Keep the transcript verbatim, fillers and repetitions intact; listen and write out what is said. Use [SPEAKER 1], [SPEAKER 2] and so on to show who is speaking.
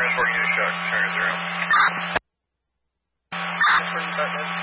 [SPEAKER 1] report you to Shark, Shark zero.
[SPEAKER 2] This person started.